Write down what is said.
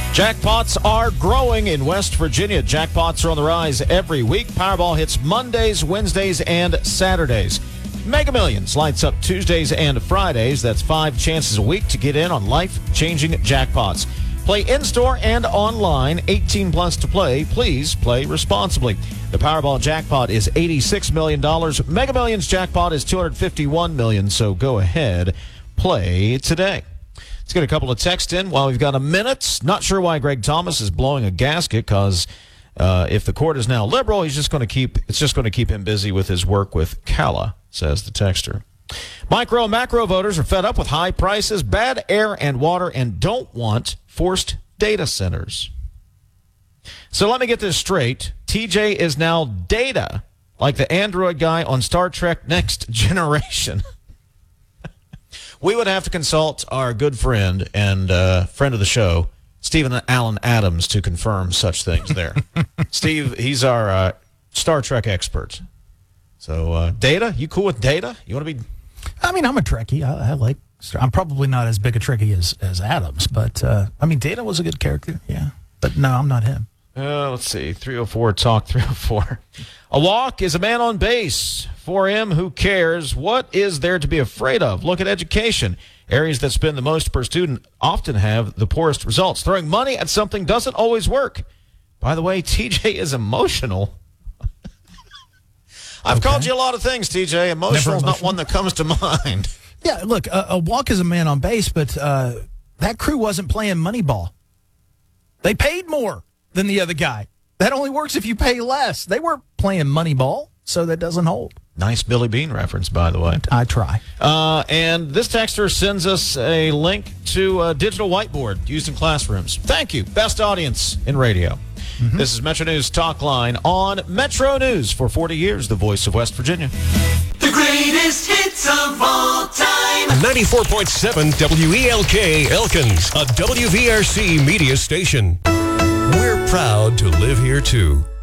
Jackpots are growing in West Virginia. Jackpots are on the rise every week. Powerball hits Mondays, Wednesdays, and Saturdays. Mega Millions lights up Tuesdays and Fridays. That's 5 chances a week to get in on life-changing jackpots. Play in-store and online. 18 plus to play. Please play responsibly. The Powerball jackpot is $86 million. Mega Millions jackpot is $251 million. So go ahead, play today. Let's get a couple of texts in while we've got a minute. Not sure why Greg Thomas is blowing a gasket, because if the court is now liberal, it's just going to keep him busy with his work with CALA, says the texter. Micro and macro voters are fed up with high prices, bad air and water, and don't want forced data centers. So let me get this straight. TJ is now data, like the android guy on Star Trek Next Generation. We would have to consult our good friend and friend of the show, Stephen Allen Adams, to confirm such things there. Steve, he's our Star Trek expert. So, Data, you cool with Data? You want to be... I mean, I'm a Trekkie. I like... I'm probably not as big a Trekkie as Adams, but, I mean, Data was a good character, yeah. But no, I'm not him. Let's see. 304 Talk 304. A walk is a man on base. For him, who cares? What is there to be afraid of? Look at education. Areas that spend the most per student often have the poorest results. Throwing money at something doesn't always work. By the way, TJ is emotional. I've called you a lot of things, TJ. Emotional is not one that comes to mind. Yeah, look, a walk is a man on base, but that crew wasn't playing Moneyball. They paid more than the other guy. That only works if you pay less. They weren't playing Moneyball, so that doesn't hold. Nice Billy Bean reference, by the way. I try. And this texter sends us a link to a digital whiteboard used in classrooms. Thank you. Best audience in radio. Mm-hmm. This is Metro News Talk Line on Metro News for 40 years, the voice of West Virginia. The greatest hits of all time. 94.7 WELK Elkins, a WVRC media station. We're proud to live here, too.